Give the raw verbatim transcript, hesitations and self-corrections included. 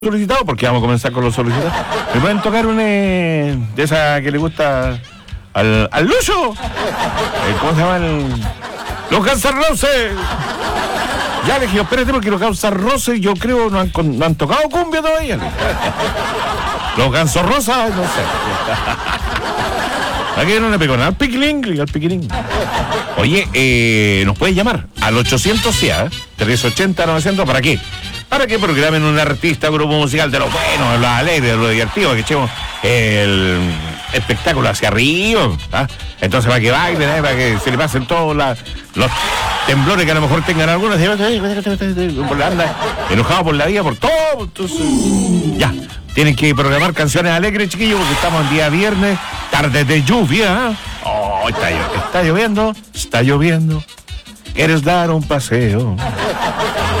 solicitado, porque vamos a comenzar con los solicitados. ¿Me pueden tocar una eh, de esa que le gusta al, al Lucho? Eh, ¿Cómo se llama? El... Los Guns N' Roses. Ya le dije, espérate, porque los Guns N' Roses yo creo no han, no han tocado cumbia todavía. Los Guns N' Roses, no sé. Aquí no le pegó nada al piquilín, al piquilín. Oye, eh, nos pueden llamar al ochocientos C I A, trescientos ochenta novecientos, ¿para qué? Para que programen un artista, grupo musical de lo bueno, de lo alegre, de lo divertido, que echemos el espectáculo hacia arriba, ¿ah? Entonces para que bailen, ¿eh? Para que se le pasen todos la, los temblores que a lo mejor tengan algunos, anda enojado por la vida, por todo, entonces, ya, tienen que programar canciones alegres, chiquillos, porque estamos en día viernes, tarde de lluvia, ¿eh? Oh, está, está lloviendo, está lloviendo, ¿quieres dar un paseo?